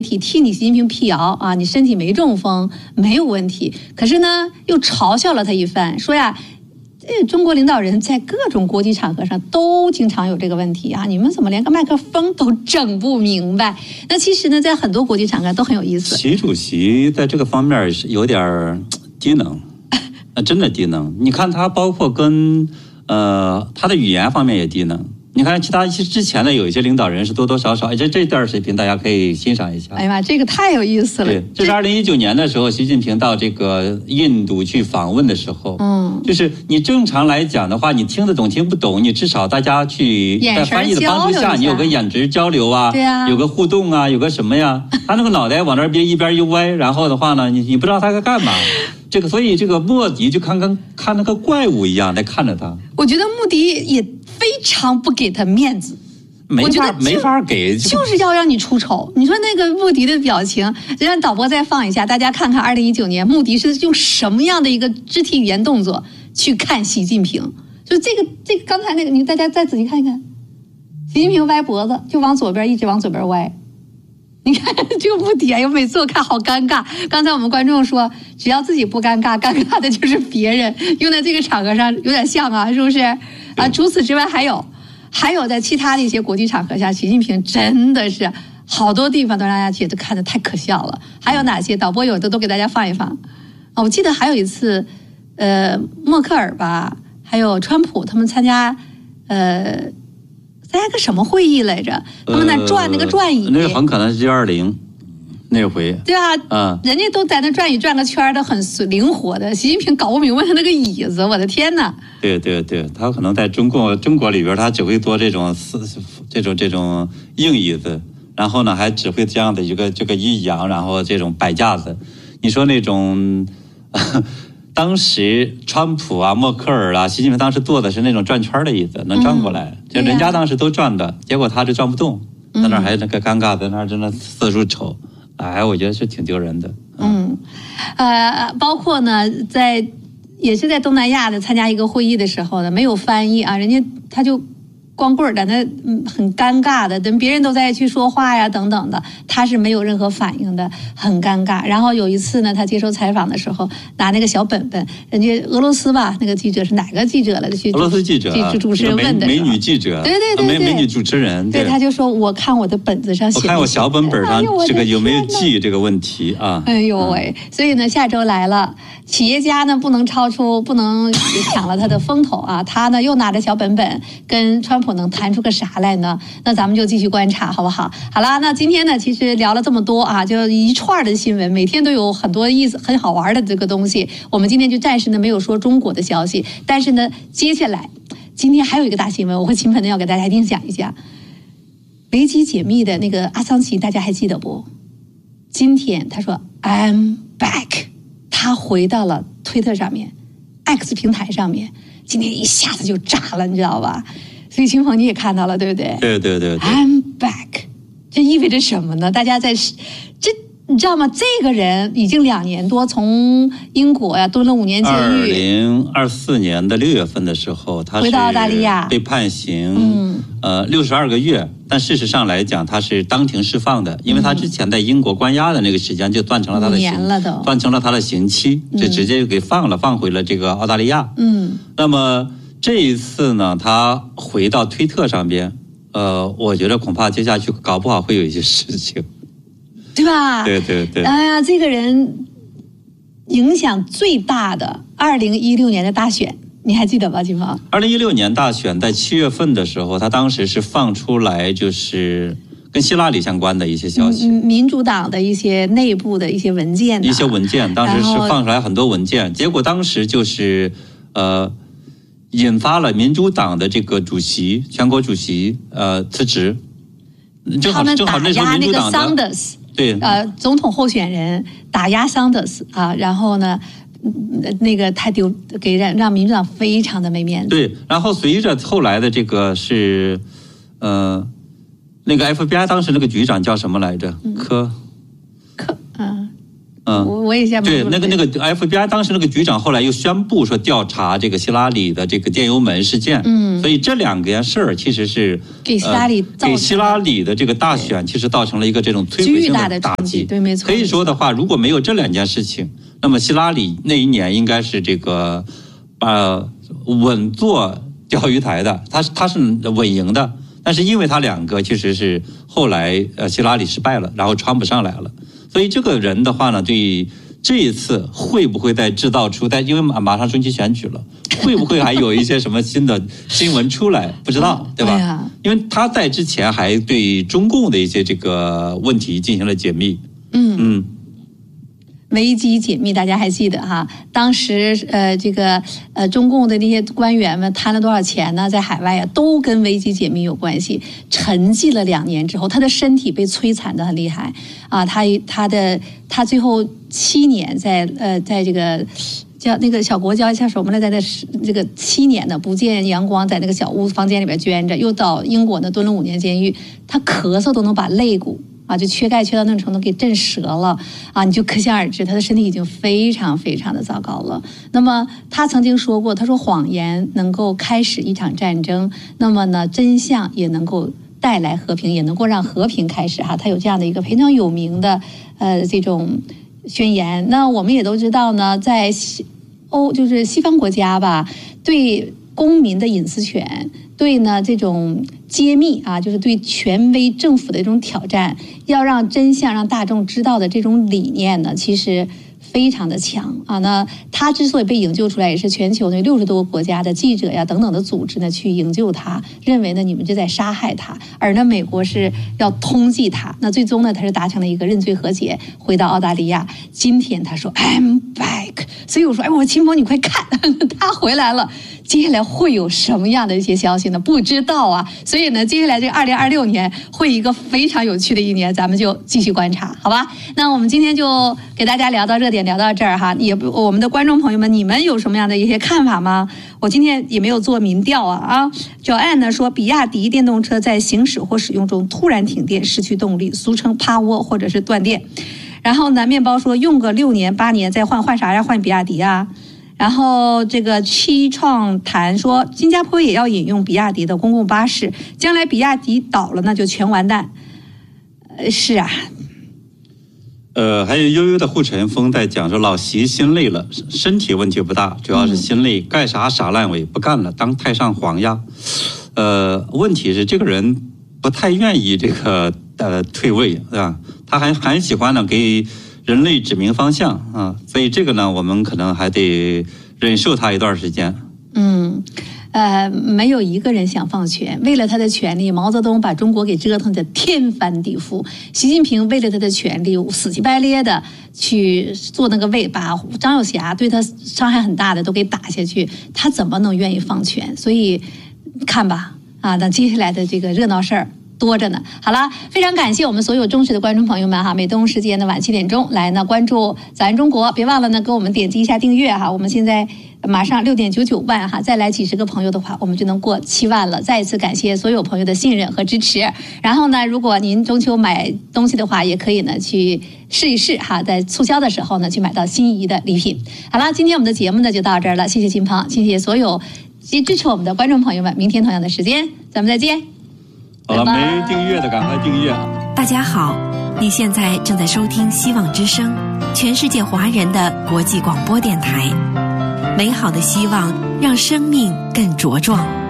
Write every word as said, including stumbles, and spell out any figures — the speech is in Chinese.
体替你习近平辟谣啊，你身体没中风，没有问题。可是呢，又嘲笑了他一番，说呀。这中国领导人在各种国际场合上都经常有这个问题啊！你们怎么连个麦克风都整不明白？那其实呢，在很多国际场合都很有意思。 习主席在这个方面是有点低能，真的低能。你看他，包括跟呃他的语言方面也低能。你看其他之前的有一些领导人是多多少少，这这段水平大家可以欣赏一下。 哎呀妈，这个太有意思了。 对，这是二零一九年的时候，习近平到这个印度去访问的时候，嗯，就是你正常来讲的话，你听得懂听不懂，你至少大家去在翻译的帮助下，你有个眼神交流啊， 对啊， 有个互动啊，有个什么呀？他那个脑袋往那边一边一歪，然后的话呢，你你不知道他在干嘛。这个，所以这个莫迪就看跟看那个怪物一样在看着他。 我觉得莫迪也非常不给他面子， 没法没法给， 就是要让你出丑。你说那个莫迪的表情，让导播再放一下，大家看看二零一九年莫迪是用什么样的一个肢体语言动作去看习近平。就这个这个刚才那个，你大家再仔细看一看，习近平歪脖子，就往左边一直往左边歪。你看这个莫迪，哎呦，每次我看好尴尬。刚才我们观众说，只要自己不尴尬，尴尬的就是别人。用在这个场合上有点像啊，是不是？啊，除此之外还有，还有在其他的一些国际场合下，习近平真的是好多地方都让大家觉得看得太可笑了。还有哪些？导播有的都给大家放一放。啊，我记得还有一次，呃，默克尔吧，还有川普他们参加，呃。参加个什么会议来着？他们那转那个转椅， 呃、那个很可能是 G 二十 那回， 对啊， 嗯， 人家都在那转椅转个圈的很灵活的，习近平搞不明白他那个椅子，我的天哪！ 对对对，他可能在中国中国里边，他只会做这种这种这种硬椅子，然后呢还只会这样的一个这个一仰，然后这种摆架子。你说那种。当时川普啊、默克尔啊、习近平当时坐的是那种转圈的椅子，能转过来，嗯、就人家当时都转的，结果他就转不动，在那儿还那个尴尬，在那儿真的四处瞅，哎，我觉得是挺丢人的。 嗯，呃，包括呢，在也是在东南亚的参加一个会议的时候呢，没有翻译啊，人家他就。光棍儿的那嗯很尴尬的，等别人都在去说话呀等等的，他是没有任何反应的，很尴尬。然后有一次呢，他接受采访的时候拿那个小本本，人家俄罗斯吧那个记者是哪个记者来的？去俄罗斯记者， 去主持人问的美女记者， 对对对对， 美美女主持人， 对，他就说我看我的本子上写， 我看我小本本上这个有没有记这个问题啊？ 哎呦喂！所以呢，下周来了，企业家呢不能超出，不能抢了他的风头啊，他呢又拿着小本本跟川普。能谈出个啥来呢？那咱们就继续观察，好不好？好啦，那今天呢，其实聊了这么多啊，就一串的新闻，每天都有很多意思、很好玩的这个东西。我们今天就暂时呢没有说中国的消息，但是呢，接下来今天还有一个大新闻，我会勤奋的要给大家一定讲一下。维基解密的那个阿桑奇，大家还记得不？今天他说 I'm back， 他回到了推特上面 ，X 平台上面，今天一下子就炸了，你知道吧？所以秦鹏你也看到了，对不对？ 对对对对 I'm back， 这意味着什么呢？大家在这你知道吗？这个人已经两年多从英国呀蹲了五年监狱。 二零二四年的六月份的时候，他回到澳大利亚被判刑，嗯、呃六十二个月。但事实上来讲，他是当庭释放的，因为他之前在英国关押的那个时间就断成了他的刑， 年了都断成了他的刑期，就直接就给放了，放回了这个澳大利亚。嗯，那么这一次呢，他回到推特上边，呃，我觉得恐怕接下去搞不好会有一些事情。 对吧？ 对对对。 哎呀，这个人影响最大的二零一六年的大选，你还记得吧，金芳？ 二零一六年大选在七月份的时候，他当时是放出来就是跟希拉里相关的一些消息， 民主党的一些内部的一些文件， 一些文件，当时是放出来很多文件，结果当时就是呃引发了民主党的这个主席、全国主席呃辞职，正好正好那时候民主党的。对， 呃，总统候选人打压桑德斯啊，然后呢，那个他丢给让让民主党非常的没面子。 对，然后随着后来的这个是，呃，那个 F B I 当时那个局长叫什么来着？ 嗯、 科， 科，嗯、 嗯， 我我也下对那个那个 F B I 当时那个局长后来又宣布说调查这个希拉里的这个电邮门事件，嗯，所以这两件事儿其实是给希拉里、 呃、给希拉里的这个大选其实造成了一个这种摧毁性的打击， 对，没错。 可以说的话，如果没有这两件事情，那么希拉里那一年应该是这个呃稳坐钓鱼台的，他是他是稳赢的，但是因为他两个其实是后来呃希拉里失败了，然后川普上来了。所以这个人的话呢，对这一次会不会再制造出，但因为马马上中期选举了，会不会还有一些什么新的新闻出来？不知道，对吧？ 哎呀， 因为他在之前还对中共的一些这个问题进行了解密。 嗯嗯。 维基解密，大家还记得哈？当时呃，这个呃，中共的那些官员们贪了多少钱呢？在海外呀、啊，都跟维基解密有关系。沉寂了两年之后，他的身体被摧残得很厉害啊！他他的他最后七年在呃，在这个叫那个小国叫叫什么来，在那这个七年的不见阳光，在那个小屋房间里边捐着，又到英国呢蹲了五年监狱，他咳嗽都能把肋骨。啊，就缺钙缺到那种程度给震折了啊！你就可想而知，他的身体已经非常非常的糟糕了。那么他曾经说过，他说谎言能够开始一场战争，那么呢，真相也能够带来和平，也能够让和平开始哈。他有这样的一个非常有名的呃这种宣言。那我们也都知道呢，在西欧就是西方国家吧，对公民的隐私权。对呢，这种揭秘啊，就是对权威政府的一种挑战，要让真相让大众知道的这种理念呢，其实非常的强啊。那他之所以被营救出来，也是全球那六十多个国家的记者呀等等的组织呢去营救他，认为呢你们就在杀害他，而呢美国是要通缉他。那最终呢，他是达成了一个认罪和解，回到澳大利亚。今天他说 I'm back， 所以我说，哎，我说秦鹏你快看，他回来了。接下来会有什么样的一些消息呢？不知道啊。所以呢，接下来这二零二六年会一个非常有趣的一年，咱们就继续观察，好吧？那我们今天就给大家聊到热点，聊到这儿哈。也我们的观众朋友们，你们有什么样的一些看法吗？我今天也没有做民调啊啊。Joanne 呢说，比亚迪电动车在行驶或使用中突然停电，失去动力，俗称趴窝或者是断电。然后呢，面包说用个六年八年再换，换啥呀？换比亚迪啊。然后这个七创谈说，新加坡也要引用比亚迪的公共巴士，将来比亚迪倒了那就全完蛋。呃，是啊。 呃，还有悠悠的护尘风在讲说，老习心累了，身体问题不大，主要是心累，干啥傻烂尾，不干了，当太上皇呀。呃，问题是这个人不太愿意这个呃退位，对吧？他还很喜欢呢给人类指明方向啊，所以这个呢，我们可能还得忍受他一段时间。 嗯，呃，没有一个人想放权。为了他的权利，毛泽东把中国给折腾得天翻地覆。习近平为了他的权利，死乞白咧的去做那个位，把张友侠对他伤害很大的都给打下去，他怎么能愿意放权？所以看吧，啊，那接下来的这个热闹事儿多着呢。好了，非常感谢我们所有忠实的观众朋友们哈，美东时间的晚七点钟来呢关注早安中国，别忘了呢给我们点击一下订阅哈。我们现在马上六点九九万哈，再来几十个朋友的话，我们就能过七万了。再一次感谢所有朋友的信任和支持。然后呢，如果您中秋买东西的话，也可以呢去试一试哈，在促销的时候呢去买到心仪的礼品。好了，今天我们的节目呢就到这儿了，谢谢金鹏，谢谢所有支持我们的观众朋友们。明天同样的时间，咱们再见。 好了，没订阅的赶快订阅。 大家好，你现在正在收听希望之声，全世界华人的国际广播电台。美好的希望让生命更茁壮。